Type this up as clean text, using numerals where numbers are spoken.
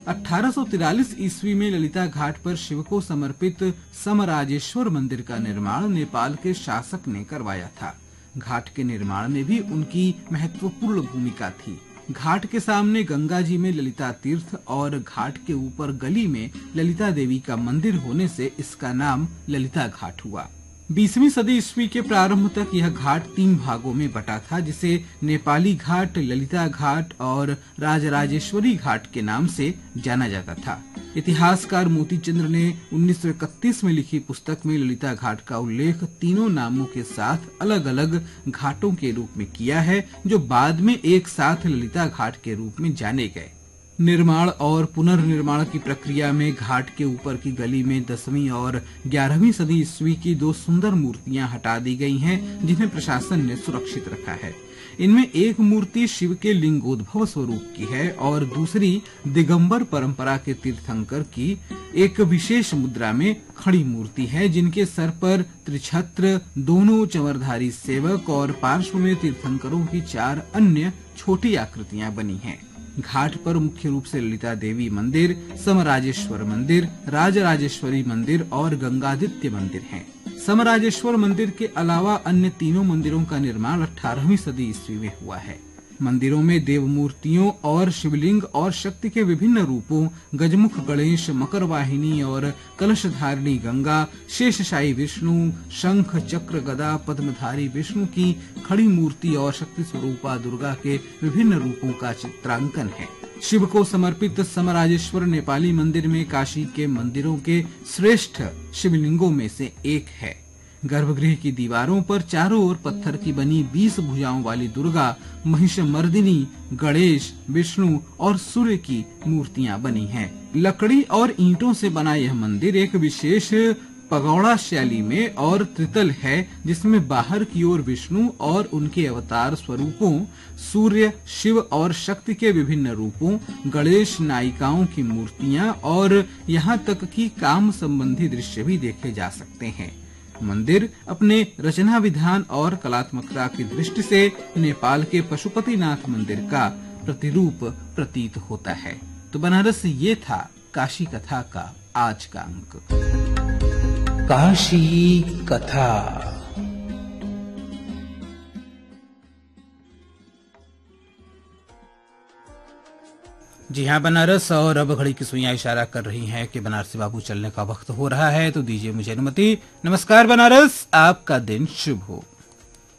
1843 ईस्वी में ललिता घाट पर शिव को समर्पित समराजेश्वर मंदिर का निर्माण नेपाल के शासक ने करवाया था। घाट के निर्माण में भी उनकी महत्वपूर्ण भूमिका थी। घाट के सामने गंगा जी में ललिता तीर्थ और घाट के ऊपर गली में ललिता देवी का मंदिर होने से इसका नाम ललिता घाट हुआ। 20वीं सदी ईस्वी के प्रारंभ तक यह घाट 3 भागों में बटा था, जिसे नेपाली घाट, ललिता घाट और राजराजेश्वरी घाट के नाम से जाना जाता था। इतिहासकार मोतीचंद्र ने 1931 में लिखी पुस्तक में ललिता घाट का उल्लेख तीनों नामों के साथ अलग अलग घाटों के रूप में किया है, जो बाद में एक साथ ललिता घाट के रूप में जाने गए। निर्माण और पुनर्निर्माण की प्रक्रिया में घाट के ऊपर की गली में 10वीं और 11वीं सदी ईस्वी की 2 सुंदर मूर्तियां हटा दी गई हैं, जिन्हें प्रशासन ने सुरक्षित रखा है। इनमें एक मूर्ति शिव के लिंगोद्भव स्वरूप की है और दूसरी दिगंबर परंपरा के तीर्थंकर की एक विशेष मुद्रा में खड़ी मूर्ति है, जिनके सर पर त्रिछत्र, दोनों चमरधारी सेवक और पार्श्व में तीर्थंकरों की 4 अन्य छोटी आकृतियां बनी हैं। घाट पर मुख्य रूप से ललिता देवी मंदिर, समराजेश्वर मंदिर, राजराजेश्वरी मंदिर और गंगादित्य मंदिर हैं। समराजेश्वर मंदिर के अलावा अन्य तीनों मंदिरों का निर्माण 18वीं सदी ईस्वी में हुआ है। मंदिरों में देव मूर्तियों और शिवलिंग और शक्ति के विभिन्न रूपों, गजमुख गणेश, मकर वाहिनी और कलशधारिणी गंगा, शेषशायी विष्णु, शंख चक्र गदा पद्मधारी विष्णु की खड़ी मूर्ति और शक्ति स्वरूपा दुर्गा के विभिन्न रूपों का चित्रांकन है। शिव को समर्पित समराजेश्वर नेपाली मंदिर में काशी के मंदिरों के श्रेष्ठ शिवलिंगों में से एक है। गर्भगृह की दीवारों पर चारों ओर पत्थर की बनी 20 भुजाओं वाली दुर्गा, महिषमर्दिनी, गणेश, विष्णु और सूर्य की मूर्तियां बनी हैं। लकड़ी और ईंटों से बना यह मंदिर एक विशेष पगौड़ा शैली में और त्रितल है, जिसमें बाहर की ओर विष्णु और उनके अवतार स्वरूपों, सूर्य, शिव और शक्ति के विभिन्न रूपों, गणेश, नायिकाओं की मूर्तियां और यहाँ तक कि काम संबंधी दृश्य भी देखे जा सकते हैं। मंदिर अपने रचना विधान और कलात्मकता की दृष्टि से नेपाल के पशुपतिनाथ मंदिर का प्रतिरूप प्रतीत होता है। तो बनारस ये था काशी कथा का आज का अंक। काशी कथा। जी हाँ, बनारस और अब घड़ी की सुइयां इशारा कर रही हैं कि बनारसी बाबू चलने का वक्त हो रहा है, तो दीजिए मुझे अनुमति। नमस्कार बनारस, आपका दिन शुभ हो।